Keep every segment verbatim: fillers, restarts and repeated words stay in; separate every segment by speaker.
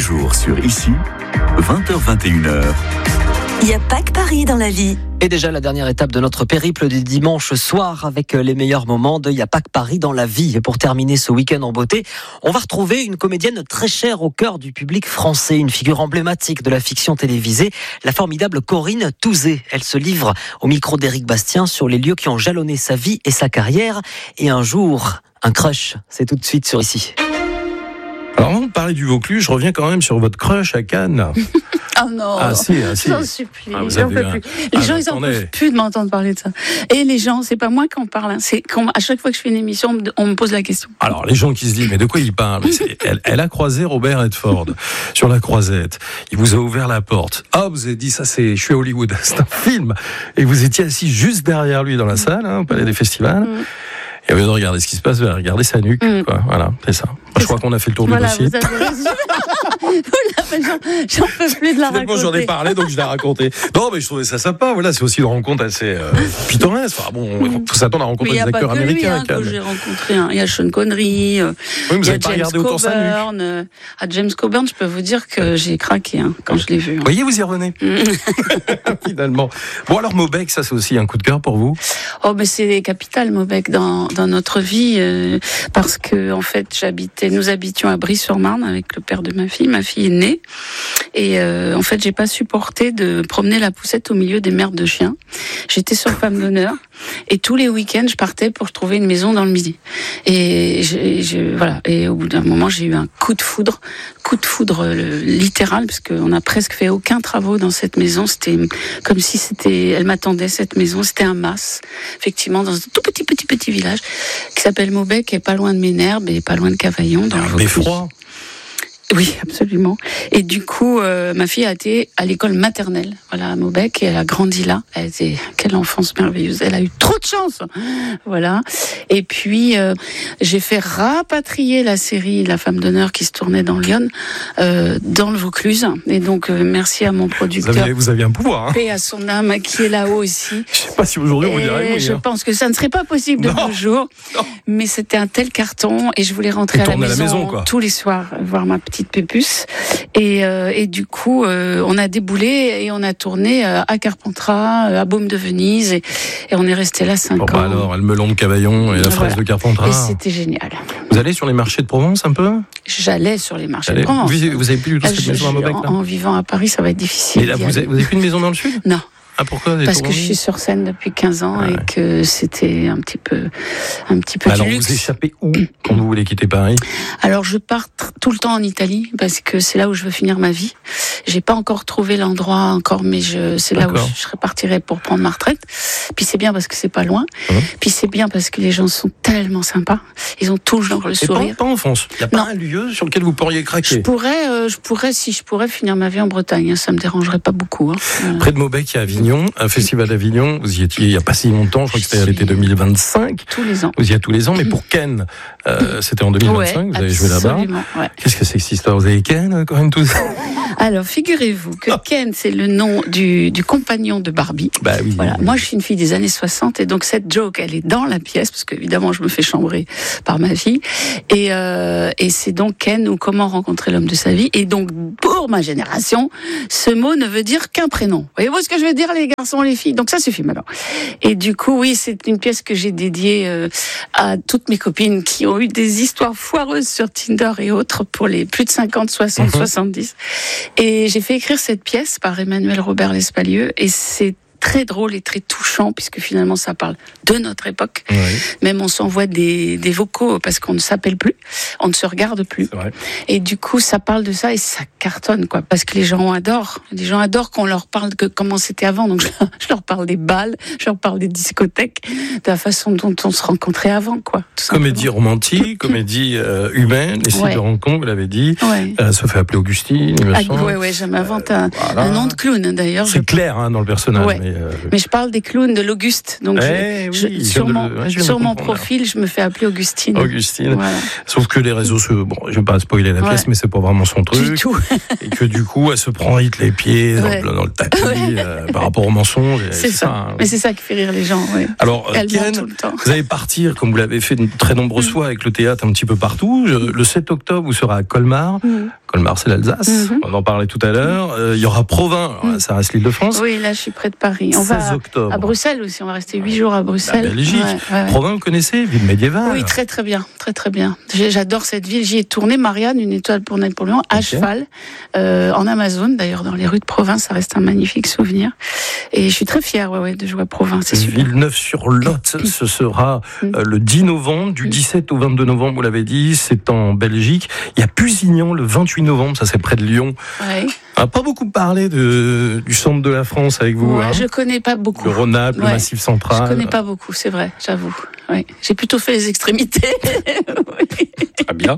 Speaker 1: jours sur Ici, vingt heures vingt et une heures.
Speaker 2: Il n'y a pas que Paris dans la vie.
Speaker 3: Et déjà la dernière étape de notre périple du dimanche soir avec les meilleurs moments de Il n'y a pas que Paris dans la vie. Et pour terminer ce week-end en beauté, on va retrouver une comédienne très chère au cœur du public français, une figure emblématique de la fiction télévisée, la formidable Corinne Touzé. Elle se livre au micro d'Éric Bastien sur les lieux qui ont jalonné sa vie et sa carrière. Et un jour, un crush, c'est tout de suite sur Ici.
Speaker 4: Alors avant de parler du Vaucluse, je reviens quand même sur votre crush à Cannes.
Speaker 5: Oh non,
Speaker 4: ah, si, ah, si.
Speaker 5: j'en supplie,
Speaker 4: Ah,
Speaker 5: j'en peux
Speaker 4: un...
Speaker 5: plus. Les
Speaker 4: ah,
Speaker 5: gens, ils en peuvent plus de m'entendre parler de ça. Et les gens, c'est pas moi qui en parle, hein. C'est quand, à chaque fois que je fais une émission, on me pose la question.
Speaker 4: Alors, les gens qui se disent, mais de quoi il parle? elle, elle a croisé Robert Redford sur la croisette. Il vous a ouvert la porte. Ah, vous avez dit, ça c'est, je suis à Hollywood, c'est un film. Et vous étiez assis juste derrière lui dans la salle, hein, au Palais des Festivals. Mm. Et au lieu de regarder ce qui se passe, vous regardez sa nuque. Mm. Quoi. Voilà, c'est ça. Je crois qu'on a fait le tour
Speaker 5: voilà,
Speaker 4: du dossier.
Speaker 5: Vous avez j'en, j'en peux plus de la raconter.
Speaker 4: J'en ai parlé, donc je l'ai raconté. Non, mais je trouvais ça sympa. Voilà, c'est aussi une rencontre assez euh, pittoresque. Enfin, bon, il faut s'attendre à rencontrer des acteurs américains.
Speaker 5: Il y a pas que lui, hein, que j'ai rencontré. Hein. Il y a Sean Connery, euh,
Speaker 4: oui,
Speaker 5: il y a James Coburn. Euh, à James Coburn, je peux vous dire que j'ai craqué hein, quand je l'ai vu. Hein.
Speaker 4: Vous voyez, vous y revenez. Finalement. Bon, alors Maubec, ça c'est aussi un coup de cœur pour vous?
Speaker 5: Oh, mais c'est capital, Maubec, dans, dans notre vie, euh, parce que en fait, j'habitais, nous habitions à Brie-sur-Marne avec le père de ma fille. Ma fille est née. Et euh, en fait, j'ai pas supporté de promener la poussette au milieu des merdes de chiens. J'étais sur Femme d'honneur et tous les week-ends, je partais pour trouver une maison dans le Midi. Et je, je, voilà. Et au bout d'un moment, j'ai eu un coup de foudre, coup de foudre euh, littéral, parce qu'on a presque fait aucun travaux dans cette maison. C'était comme si c'était, elle m'attendait cette maison. C'était un mas, effectivement, dans un tout petit petit petit village qui s'appelle Maubec, qui est pas loin de Ménherbe et pas loin de Cavaillon, dans le Vaucluse.
Speaker 4: Beffroi.
Speaker 5: Oui, absolument. Et du coup, euh, ma fille a été à l'école maternelle, voilà, à Maubec, et elle a grandi là. Elle était, quelle enfance merveilleuse. Elle a eu trop de chance. Voilà. Et puis, euh, j'ai fait rapatrier la série La Femme d'honneur qui se tournait dans Lyon, euh, dans le Vaucluse. Et donc, euh, merci à mon producteur.
Speaker 4: Vous aviez, vous aviez un pouvoir, hein.
Speaker 5: Paix à son âme, qui est là-haut aussi.
Speaker 4: Je sais pas si aujourd'hui on dirait oui.
Speaker 5: Je hein. pense que ça ne serait pas possible de nos jours. Mais c'était un tel carton et je voulais rentrer à la, maison, à la maison quoi. Tous les soirs, voir ma petite Pépus et, euh, et du coup euh, on a déboulé et on a tourné euh, à Carpentras, euh, à Baume de Venise et, et on est resté là cinq bon, ans.
Speaker 4: Bah alors, le melon de Cavaillon et la fraise voilà. de Carpentras.
Speaker 5: Et c'était génial.
Speaker 4: Vous allez sur les marchés de Provence un peu?
Speaker 5: J'allais sur les marchés
Speaker 4: Allez.
Speaker 5: de Provence.
Speaker 4: Vous, vous avez plus du tout cette maison à Maubec là?
Speaker 5: En, en vivant à Paris, ça va être difficile.
Speaker 4: Et là, vous avez, vous avez plus une maison dans le sud?
Speaker 5: Non.
Speaker 4: Ah, pourquoi?
Speaker 5: Parce que je suis sur scène depuis quinze ans ah ouais. et que c'était un petit peu, un petit peu.
Speaker 4: Alors,
Speaker 5: du luxe.
Speaker 4: Vous échappez où quand vous voulez quitter Paris?
Speaker 5: Alors, je pars t- tout le temps en Italie parce que c'est là où je veux finir ma vie. J'ai pas encore trouvé l'endroit encore, mais je, c'est D'accord. là où je, je repartirai pour prendre ma retraite. Puis c'est bien parce que c'est pas loin. Mmh. Puis c'est bien parce que les gens sont tellement sympas. Ils ont toujours le
Speaker 4: et
Speaker 5: sourire.
Speaker 4: Pas, pas en France. Il y a pas non. un lieu sur lequel vous pourriez craquer.
Speaker 5: Je pourrais, euh, je pourrais, si je pourrais finir ma vie en Bretagne, hein, ça me dérangerait pas beaucoup. Hein. Euh...
Speaker 4: Près de Maubec, il y a Avignon, un festival d'Avignon. Vous y étiez il y a pas si longtemps. Je crois que c'était à l'été deux mille vingt-cinq.
Speaker 5: Tous les ans.
Speaker 4: Vous y êtes tous les ans, mais pour Ken, euh, c'était en deux mille vingt-cinq. Ouais, vous avez joué là-bas.
Speaker 5: Ouais.
Speaker 4: Qu'est-ce que c'est que cette histoire? Vous avez Ken quand même tout ça?
Speaker 5: Alors, figurez-vous que Ken, c'est le nom du, du compagnon de Barbie.
Speaker 4: Bah oui.
Speaker 5: Voilà. Moi, je suis une fille des années soixante, et donc cette joke, elle est dans la pièce, parce qu'évidemment, je me fais chambrer par ma fille. Et, euh, et c'est donc Ken, ou comment rencontrer l'homme de sa vie. Et donc, pour ma génération, ce mot ne veut dire qu'un prénom. Voyez-vous ce que je veux dire, les garçons, les filles? Donc ça suffit maintenant. Et du coup, oui, c'est une pièce que j'ai dédiée euh, à toutes mes copines qui ont eu des histoires foireuses sur Tinder et autres pour les plus de cinquante, soixante, mmh. soixante-dix. Et j'ai fait écrire cette pièce par Emmanuel Robert Lespalieux et c'est très drôle et très touchant puisque finalement ça parle de notre époque. Oui. Même on s'envoie des, des vocaux parce qu'on ne s'appelle plus, on ne se regarde plus. Et du coup ça parle de ça et ça cartonne quoi parce que les gens adorent. Les gens adorent qu'on leur parle de comment c'était avant. Donc je, je leur parle des balles, je leur parle des discothèques, de la façon dont on se rencontrait avant quoi.
Speaker 4: Comédie romantique, comédie euh, humaine, les sites ouais. de rencontre, vous l'avez dit. Ouais. Euh, se fait appeler Augustine, il me
Speaker 5: ah,
Speaker 4: semble.
Speaker 5: Ouais ouais, je m'invente un, voilà. un nom de clown d'ailleurs.
Speaker 4: C'est clair hein, dans le personnage.
Speaker 5: Ouais.
Speaker 4: Mais Euh...
Speaker 5: Mais je parle des clowns de l'Auguste. Donc,
Speaker 4: eh,
Speaker 5: je,
Speaker 4: oui,
Speaker 5: je, sur, mon,
Speaker 4: le... ouais,
Speaker 5: sur mon profil, je me fais appeler Augustine.
Speaker 4: Augustine.
Speaker 5: Voilà.
Speaker 4: Sauf que les réseaux, se... bon, je vais pas spoiler la pièce, ouais. mais c'est pas vraiment son truc.
Speaker 5: Du tout.
Speaker 4: Et que du coup, elle se prend vite les pieds ouais. dans, le, dans le tapis ouais. euh, par rapport au mensonge.
Speaker 5: C'est, c'est ça. ça hein. Mais c'est ça qui fait rire les gens. Ouais.
Speaker 4: Alors, Ken, vous allez partir, comme vous l'avez fait de très nombreuses mmh. fois avec le théâtre un petit peu partout. Le sept octobre, vous serez à Colmar. Mmh. Colmar, c'est l'Alsace. Mmh. On en parlait tout à l'heure. Euh, il y aura Provins. Alors, ça reste l'Île-de-France.
Speaker 5: Oui, là, je suis près de Paris. On
Speaker 4: seize
Speaker 5: va
Speaker 4: octobre.
Speaker 5: À Bruxelles aussi. On va rester huit jours à Bruxelles.
Speaker 4: La Belgique. Ouais, ouais. Provins, vous connaissez, ville médiévale.
Speaker 5: Oui, très très bien, très très bien. J'adore cette ville. J'y ai tourné Marianne, une étoile pour Napoléon, à okay. cheval, euh, en Amazone. D'ailleurs, dans les rues de Provins, ça reste un magnifique souvenir. Et je suis très fière, ouais, ouais, de jouer à Provins. C'est super.
Speaker 4: Villeneuve-sur-Lot, ce sera euh, le dix novembre, du dix-sept au vingt-deux novembre. Vous l'avez dit, c'est en Belgique. Il y a Pusignan le vingt-huit novembre. Ça, c'est près de Lyon.
Speaker 5: Ouais.
Speaker 4: On n'a pas beaucoup parlé de, du centre de la France avec vous.
Speaker 5: Ouais,
Speaker 4: hein.
Speaker 5: Je connais pas beaucoup.
Speaker 4: Le Rhône-Alpes, ouais. le Massif central.
Speaker 5: Je connais pas beaucoup, c'est vrai, j'avoue. Ouais. J'ai plutôt fait les extrémités. Oui.
Speaker 4: Très bien.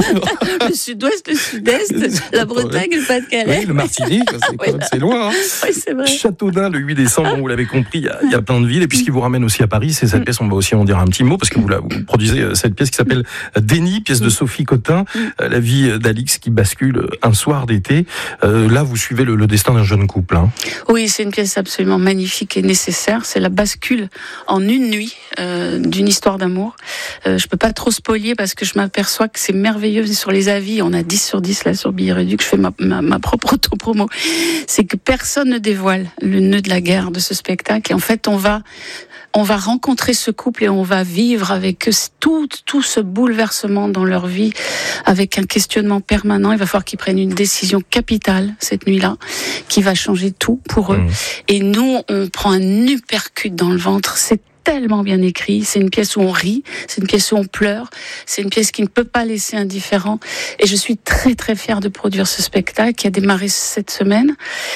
Speaker 5: Le sud-ouest, le sud-est, la Bretagne, le Pas-de-Calais.
Speaker 4: Oui, le Martinique, c'est,
Speaker 5: oui,
Speaker 4: même, c'est loin. Hein.
Speaker 5: Oui, c'est vrai.
Speaker 4: Châteaudun, le huit décembre, bon, vous l'avez compris, il y, a, il y a plein de villes. Et puis ce qui vous ramène aussi à Paris, c'est cette pièce, on va aussi en dire un petit mot, parce que vous, la, vous produisez cette pièce qui s'appelle Déni, pièce de Sophie Cotin, la vie d'Alix qui bascule un soir d'été. Euh, là, vous suivez le, le destin d'un jeune couple. Hein.
Speaker 5: Oui, c'est une pièce absolument magnifique et nécessaire. C'est la bascule en une nuit euh, d'une histoire d'amour. Euh, je peux pas trop spoiler parce que je m'aperçois que c'est merveilleux sur les avis. On a dix sur dix là sur Billet Réduc. Je fais ma, ma, ma propre auto-promo. C'est que personne ne dévoile le nœud de la guerre de ce spectacle. Et en fait, on va on va rencontrer ce couple et on va vivre avec eux tout, tout ce bouleversement dans leur vie, avec un questionnement permanent. Il va falloir qu'ils prennent une décision capitale cette nuit-là, qui va changer tout pour eux. Mmh. Et nous, on prend un uppercut dans le ventre. C'est tellement bien écrit, c'est une pièce où on rit, c'est une pièce où on pleure, c'est une pièce qui ne peut pas laisser indifférent. Et je suis très très fière de produire ce spectacle qui a démarré cette semaine.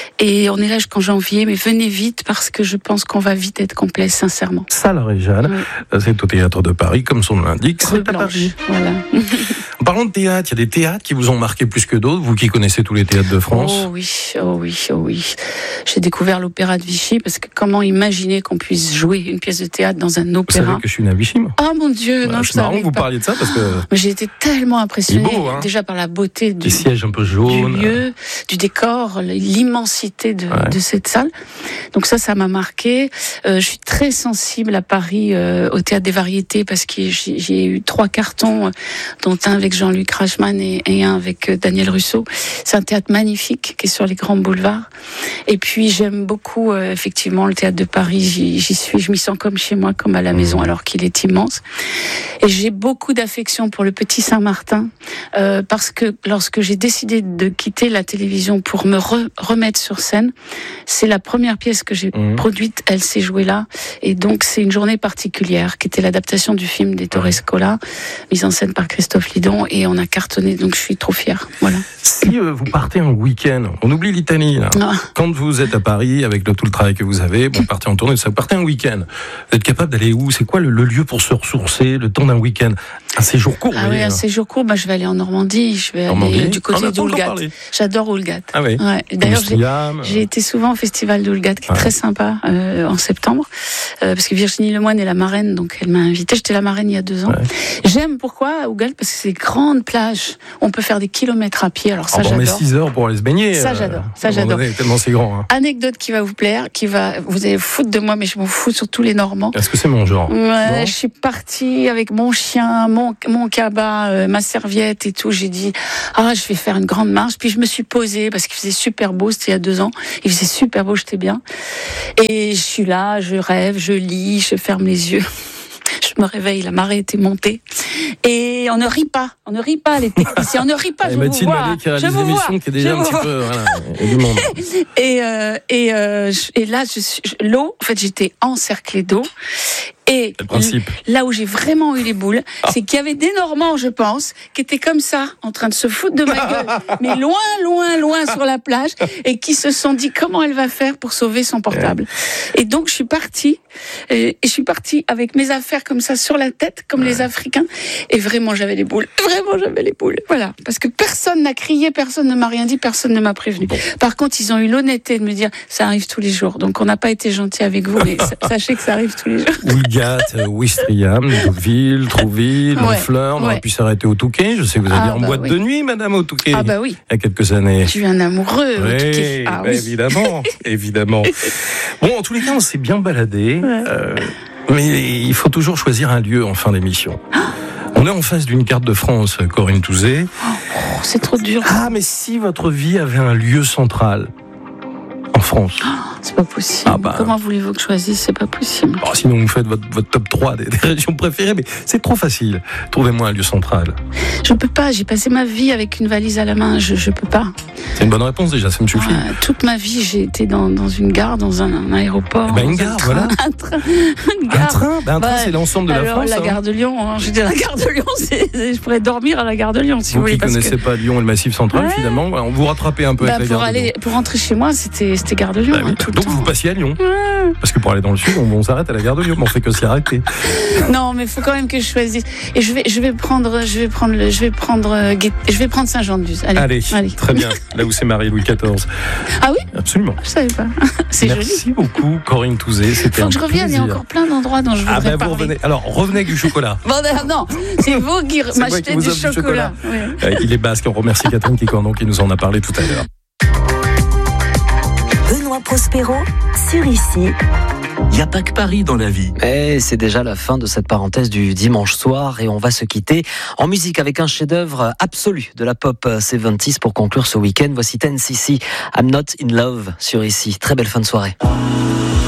Speaker 5: Et on est là jusqu'en janvier, mais venez vite parce que je pense qu'on va vite être complet, sincèrement.
Speaker 4: Salle Réjane, oui. C'est au Théâtre de Paris, comme son nom l'indique.
Speaker 5: C'est à Paris. Voilà.
Speaker 4: En parlant de théâtre, il y a des théâtres qui vous ont marqué plus que d'autres, vous qui connaissez tous les théâtres de France.
Speaker 5: Oh oui, oh oui, oh oui. J'ai découvert l'Opéra de Vichy parce que comment imaginer qu'on puisse jouer une pièce de théâtre dans un opéra.
Speaker 4: Vous savez que je suis né à Vichy, moi.
Speaker 5: Oh mon Dieu,
Speaker 4: bah,
Speaker 5: non, je
Speaker 4: savais pas. C'est marrant que vous
Speaker 5: pas.
Speaker 4: parliez de ça parce que.
Speaker 5: Mais j'ai été tellement impressionnée
Speaker 4: beau, hein.
Speaker 5: déjà par la beauté du,
Speaker 4: des sièges un peu jaunes,
Speaker 5: du lieu, du décor, l'immensité de, ouais. de cette salle. Donc ça, ça m'a marqué. Euh, je suis très sensible à Paris, euh, au Théâtre des Variétés, parce que j'ai, j'ai eu trois cartons, dont un avec Jean-Luc Reichmann et, et un avec Daniel Russo. C'est un théâtre magnifique qui est sur les grands boulevards. Et puis j'aime beaucoup euh, effectivement le Théâtre de Paris. J'y, j'y suis, je m'y sens comme chez moi, comme à la maison, alors qu'il est immense. Et j'ai beaucoup d'affection pour le Petit Saint-Martin, euh, parce que lorsque j'ai décidé de quitter la télévision pour me re- remettre sur scène, c'est la première pièce que j'ai mmh. produite, elle s'est jouée là. Et donc c'est une journée particulière, qui était l'adaptation du film d'Ettore Scola, mise en scène par Christophe Lidon, et on a cartonné, donc je suis trop fière. Voilà.
Speaker 4: Si euh, vous partez un week-end, on oublie l'Italie, là. Ah. Quand vous êtes à Paris, avec le, tout le travail que vous avez, bon, vous partez en tournée, ça, vous partez un week-end, vous êtes capable d'aller où? C'est quoi le, le lieu pour se ressourcer, le temps d'un week-end? Un séjour court,
Speaker 5: Ah oui, un séjour court, bah, je vais aller en Normandie, je vais
Speaker 4: Normandie.
Speaker 5: aller du côté d'Oulgat. J'adore Oulgat.
Speaker 4: Ah oui.
Speaker 5: Ouais. D'ailleurs, j'ai, j'ai été souvent au festival d'Oulgat, qui est ouais. très sympa, euh, en septembre, euh, parce que Virginie Lemoine est la marraine, donc elle m'a invitée. J'étais la marraine il y a deux ans. Ouais. J'aime pourquoi Oulgat, parce que c'est des grandes plages, on peut faire des kilomètres à pied, alors ça, oh, j'adore.
Speaker 4: On met six heures pour aller se baigner.
Speaker 5: Ça, j'adore. Ça, j'adore.
Speaker 4: Tellement c'est grand. Hein.
Speaker 5: Anecdote qui va vous plaire, qui va, vous allez vous foutre de moi, mais je m'en fous sur tous les Normands.
Speaker 4: Est-ce que c'est mon genre?
Speaker 5: Ouais, bon. Je suis partie avec mon chien, mon, mon cabas, euh, ma serviette et tout. J'ai dit, ah, je vais faire une grande marche. Puis je me suis posée parce qu'il faisait super beau. C'était il y a deux ans. Il faisait super beau, j'étais bien. Et je suis là, je rêve, je lis, je ferme les yeux. Je me réveille, la marée était montée. Et on ne rit pas, on ne rit pas, les techniciens, on ne rit pas, je vous vois.
Speaker 4: Qui a je vous vois. Qui est déjà un petit peu, voilà, et du monde.
Speaker 5: Et, euh, et, euh, et là, je suis, l'eau, en fait, j'étais encerclée d'eau. Et
Speaker 4: le principe.
Speaker 5: là où j'ai vraiment eu les boules, ah. c'est qu'il y avait des Normands, je pense, qui étaient comme ça, en train de se foutre de ma gueule, mais loin, loin, loin sur la plage, et qui se sont dit comment elle va faire pour sauver son portable. Ouais. Et donc je suis partie, et je suis partie avec mes affaires comme ça sur la tête, comme ouais. les Africains, et vraiment j'avais les boules, vraiment j'avais les boules. Voilà, parce que personne n'a crié, personne ne m'a rien dit, personne ne m'a prévenu. Bon. Par contre, ils ont eu l'honnêteté de me dire ça arrive tous les jours, donc on n'a pas été gentil avec vous, mais sachez que ça arrive tous les jours.
Speaker 4: Oulgat, Ouistreham, Deauville, Trouville, ouais. Honfleur, on ouais. aurait pu s'arrêter au Touquet. Je sais que vous alliez ah, en bah boîte oui. de nuit, madame, au Touquet.
Speaker 5: Ah bah oui.
Speaker 4: Il y a quelques années.
Speaker 5: Je suis un amoureux
Speaker 4: oui,
Speaker 5: au Touquet. Ah,
Speaker 4: bah
Speaker 5: oui.
Speaker 4: Évidemment, évidemment. Bon, en tous les cas, on s'est bien baladé, ouais. euh, mais il faut toujours choisir un lieu en fin d'émission. On est en face d'une carte de France, Corinne Touzé.
Speaker 5: Oh, c'est trop dur.
Speaker 4: Ah, mais si votre vie avait un lieu central en France.
Speaker 5: Oh, c'est pas possible. Ah bah, comment voulez-vous que je choisisse? C'est pas possible.
Speaker 4: Oh, sinon, vous faites votre, votre top trois des, des régions préférées, mais c'est trop facile. Trouvez-moi un lieu central.
Speaker 5: Je peux pas. J'ai passé ma vie avec une valise à la main. Je, je peux pas.
Speaker 4: C'est une bonne réponse déjà, ça me suffit.
Speaker 5: Euh, toute ma vie, j'ai été dans, dans une gare, dans un, un aéroport.
Speaker 4: Eh ben, une gare,
Speaker 5: train,
Speaker 4: voilà.
Speaker 5: Un train. Une gare.
Speaker 4: Un train, ben, un train
Speaker 5: bah,
Speaker 4: c'est l'ensemble de la
Speaker 5: alors,
Speaker 4: France.
Speaker 5: La
Speaker 4: hein.
Speaker 5: gare de Lyon. Hein. J'étais à la gare de Lyon. C'est, c'est, je pourrais dormir à la gare de Lyon si vous,
Speaker 4: vous
Speaker 5: voulez.
Speaker 4: Vous qui ne connaissez
Speaker 5: que...
Speaker 4: pas Lyon et le Massif Central, ouais. finalement, on vous rattrapez un peu bah, avec la
Speaker 5: pour
Speaker 4: gare
Speaker 5: aller,
Speaker 4: de Lyon.
Speaker 5: Pour rentrer chez moi, c'était, c'était gare de Lyon.
Speaker 4: Bah, oui.
Speaker 5: hein, tout
Speaker 4: Donc
Speaker 5: le
Speaker 4: vous
Speaker 5: temps.
Speaker 4: passiez à Lyon.
Speaker 5: Ouais.
Speaker 4: Parce que pour aller dans le sud, on, on s'arrête à la gare de Lyon, mais on fait que s'y arrêter.
Speaker 5: Non, mais il faut quand même que je choisisse. Et je vais, je vais prendre, je vais prendre, le, je vais prendre, euh, je vais prendre Saint-Jean-de-Luz. Allez,
Speaker 4: allez,
Speaker 5: allez,
Speaker 4: très bien. Là où c'est marié Louis quatorze.
Speaker 5: Ah oui?
Speaker 4: Absolument.
Speaker 5: Je savais pas. C'est
Speaker 4: Merci
Speaker 5: joli.
Speaker 4: Merci beaucoup, Corinne Touzé. C'était
Speaker 5: Faut que
Speaker 4: un
Speaker 5: je revienne.
Speaker 4: plaisir.
Speaker 5: Il y a encore plein d'endroits dont je voudrais
Speaker 4: ah ben
Speaker 5: parler.
Speaker 4: Vous revenez. Alors revenez avec du chocolat.
Speaker 5: Bon, non, c'est vous qui
Speaker 4: c'est
Speaker 5: m'achetez du chocolat. Du chocolat.
Speaker 4: Oui. Euh, il est basque. On remercie Catherine Kikordon qui nous en a parlé tout à l'heure.
Speaker 2: Benoît Prospero sur Ici.
Speaker 1: Il n'y a pas que Paris dans la vie.
Speaker 3: Et c'est déjà la fin de cette parenthèse du dimanche soir et on va se quitter en musique avec un chef-d'œuvre absolu de la pop soixante-dix pour conclure ce week-end. Voici ten C C, I'm Not In Love sur Ici. Très belle fin de soirée.